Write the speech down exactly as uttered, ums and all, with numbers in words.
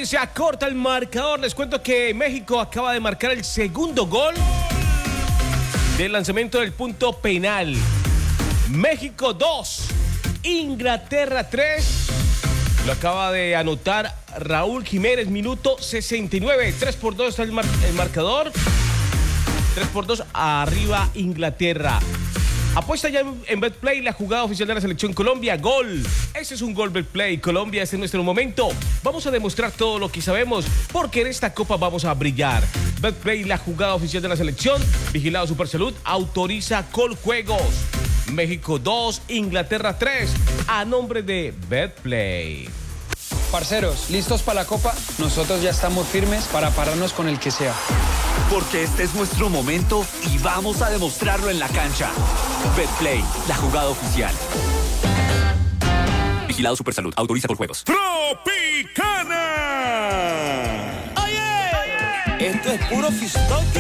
y se acorta el marcador. Les cuento que México acaba de marcar el segundo gol del lanzamiento del punto penal. México dos, Inglaterra tres. Lo acaba de anotar Raúl Jiménez, minuto sesenta y nueve. tres por dos está el, mar el marcador. tres por dos arriba Inglaterra. Apuesta ya en, en Betplay, la jugada oficial de la selección Colombia. Gol. Ese es un gol Betplay. Colombia, este es nuestro momento. Vamos a demostrar todo lo que sabemos, porque en esta copa vamos a brillar. Betplay, la jugada oficial de la selección. Vigilado Supersalud, autoriza Coljuegos. México dos, Inglaterra tres. A nombre de Betplay. Parceros, ¿listos para la copa? Nosotros ya estamos firmes para pararnos con el que sea. Porque este es nuestro momento y vamos a demostrarlo en la cancha. Betplay, la jugada oficial. Vigilado Supersalud, autoriza Coljuegos. Tropicana. Oye, esto es puro fistoque.